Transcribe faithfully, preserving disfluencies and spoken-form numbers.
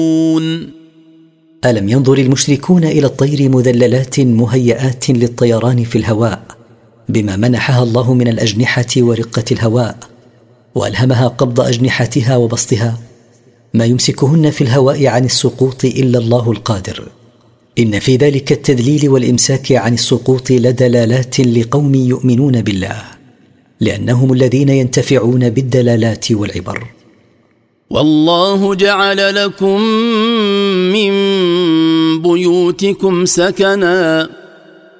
ألم ينظر المشركون إلى الطير مذللات مهيئات للطيران في الهواء بما منحها الله من الأجنحة ورقة الهواء، وألهمها قبض أجنحتها وبسطها، ما يمسكهن في الهواء عن السقوط إلا الله القادر. إن في ذلك التذليل والإمساك عن السقوط لدلالات لقوم يؤمنون بالله، لأنهم الذين ينتفعون بالدلالات والعبر. والله جعل لكم من بيوتكم سكنا